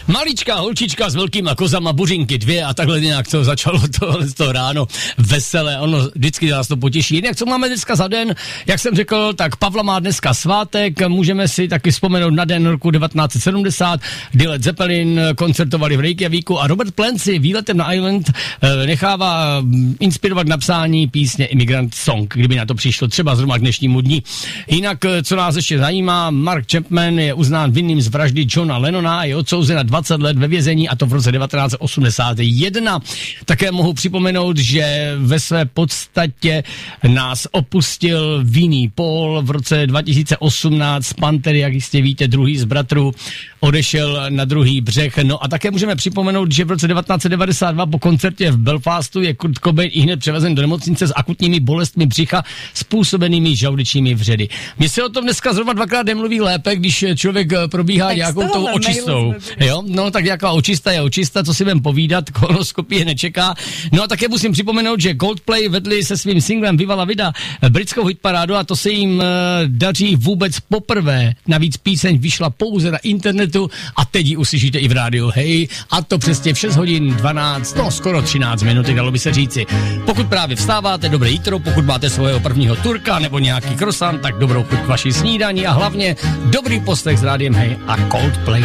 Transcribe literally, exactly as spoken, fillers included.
Maličká holčička s velkýma kozama, buřinky dvě a takhle nějak to začalo tohle to ráno veselé, ono vždycky nás to potěší. Jinak co máme dneska za den, jak jsem řekl, tak Pavla má dneska svátek, můžeme si taky vzpomenout na den roku devatenáct set sedmdesát, kdy Led Zeppelin koncertovali v Reykjavíku a Robert Plant si výletem na Island nechává inspirovat napsání písně Immigrant Song, kdyby na to přišlo třeba zrovna k dnešnímu dní. Jinak, co nás ještě zajímá, Mark Chapman je uznán vinným z vraždy Johna Lennona a je odsouzen na dvacet let ve vězení, a to v roce devatenáct set osmdesát jedna. Také mohu připomenout, že ve své podstatě nás opustil Vinnie Paul v roce dva tisíce osmnáct, Panther, jak jistě víte, druhý z bratrů, odešel na druhý břeh. No a také můžeme připomenout, že v roce devatenáct set devadesát dva po koncertě v Belfastu je Kurt Cobain ihned převezen do nemocnice s akutními bolestmi břicha způsobenými žaludečními vředy. Mně se o tom dneska zrovna dvakrát nemluví lépe, když člověk probíhá tak nějakou tou očistou. Jo, no tak jaká očista je očista, co si budem povídat, koloskopie nečeká. No a také musím připomenout, že Coldplay vedli se svým singlem Viva la Vida britskou hitparádu a to se jim uh, daří vůbec poprvé. Navíc píseň vyšla pouze na internetu a teď ji uslyšíte i v rádiu, hej, a to přesně v šest hodin dvanáct, no skoro třináct minut, dalo by se říci. Pokud právě vstáváte, dobré jítro, pokud máte svého prvního turka nebo nějaký croissant, tak dobrou chuť k vaší snídani a hlavně dobrý poslech s rádiem Hej a Coldplay.